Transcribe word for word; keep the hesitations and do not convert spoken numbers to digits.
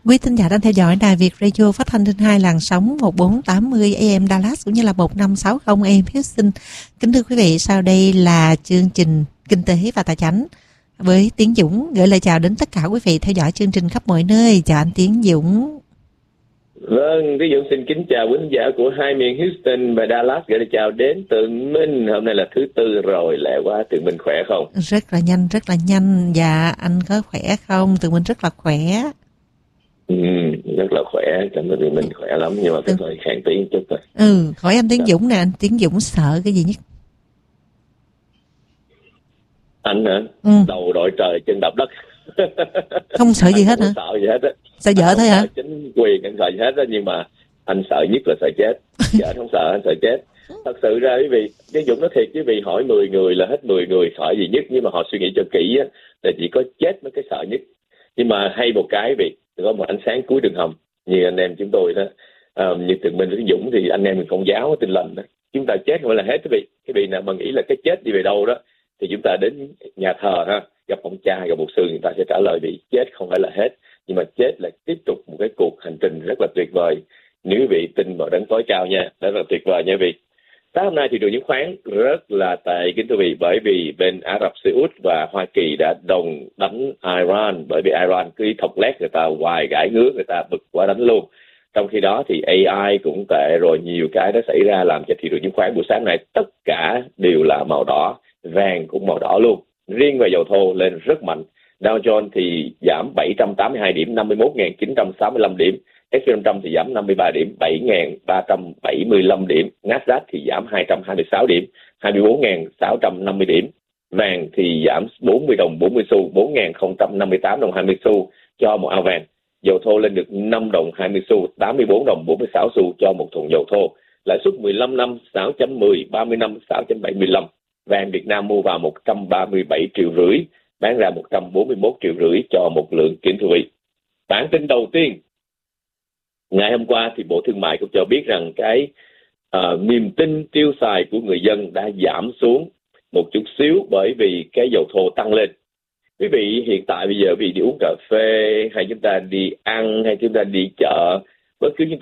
Quý thính giả đang theo dõi đài Việt Radio phát thanh trên hai làn sóng một bốn tám mươi A M Dallas cũng như là một năm sáu không A M Houston. Kính thưa quý vị, sau đây là chương trình Kinh tế và Tài chánh với Tiến Dũng gửi lời chào đến tất cả quý vị theo dõi chương trình khắp mọi nơi. Chào anh Tiến Dũng. Vâng, Tiến Dũng xin kính chào quý khán giả của hai miền Houston và Dallas, gửi lời chào đến Tường Minh. Hôm nay là thứ tư rồi, lẹ quá. Tường Minh khỏe không? Rất là nhanh, rất là nhanh. Dạ, anh có khỏe không? Tường Minh rất là khỏe. Ừ, rất là khỏe, cảm ơn Tường Minh khỏe lắm, nhưng mà cái thời khàn tiếng chút thôi. Ừ, hỏi anh Tiến Dũng nè, anh Tiến Dũng sợ cái gì nhất? Anh hả? Ừ. Đầu đội trời chân đạp đất. Không sợ gì hết hả? Không sợ gì hết á. Sợ vợ thôi hả? Chính quyền anh sợ gì hết á, nhưng mà anh sợ nhất là sợ chết. Vợ không sợ, anh sợ chết. Thật sự ra quý vị, Tiến Dũng nói thiệt, quý vị hỏi mười người là hết mười người sợ gì nhất, nhưng mà họ suy nghĩ cho kỹ á, là chỉ có chết mới cái sợ nhất. Nhưng mà hay một cái vị có một ánh sáng cuối đường hầm, như anh em chúng tôi đó, à, như Tường Minh với Tiến Dũng thì anh em mình Công giáo Tin Lành đó, chúng ta chết không phải là hết quý vị. Cái vị nào mà nghĩ là cái chết đi về đâu đó thì chúng ta đến nhà thờ ha, gặp ông cha, gặp một sư, người ta sẽ trả lời bị chết không phải là hết, nhưng mà chết là tiếp tục một cái cuộc hành trình rất là tuyệt vời. Nếu quý vị tin vào đấng tối cao nha, rất là tuyệt vời nha quý vị. Sáng hôm nay thị trường chứng khoán rất là tệ kính thưa quý vị, bởi vì bên Ả Rập Xê Út và Hoa Kỳ đã đồng đánh Iran, bởi vì Iran cứ thọc lét người ta hoài, gãi ngứa người ta, bực quá đánh luôn. Trong khi đó thì A I cũng tệ, rồi nhiều cái đã xảy ra làm cho thị trường chứng khoán buổi sáng này tất cả đều là màu đỏ, vàng cũng màu đỏ luôn. Riêng về dầu thô lên rất mạnh. Dow Jones thì giảm bảy trăm tám mươi hai điểm, năm mươi mốt nghìn chín trăm sáu mươi lăm điểm. S and P năm trăm thì giảm năm mươi ba điểm, bảy nghìn ba trăm bảy mươi lăm điểm. Nasdaq thì giảm hai trăm hai mươi sáu điểm, hai mươi bốn nghìn sáu trăm năm mươi điểm. Vàng thì giảm bốn mươi đồng bốn mươi xu, bốn nghìn không trăm năm mươi tám đồng hai mươi xu cho một ao vàng. Dầu thô lên được năm đồng hai mươi xu, tám mươi bốn đồng bốn mươi sáu xu cho một thùng dầu thô. Lãi suất mười lăm năm sáu chấm mười, ba mươi năm sáu chấm bảy mươi lăm. Vàng Việt Nam mua vào một trăm ba mươi bảy triệu rưỡi, bán ra một trăm bốn mươi mốt triệu rưỡi cho một lượng kính thưa quý vị. Bản tin đầu tiên, ngày hôm qua thì Bộ Thương mại cũng cho biết rằng cái uh, niềm tin tiêu xài của người dân đã giảm xuống một chút xíu bởi vì cái dầu thô tăng lên. Quý vị hiện tại bây giờ quý vị đi uống cà phê hay chúng ta đi ăn hay chúng ta đi chợ, bất cứ chúng ta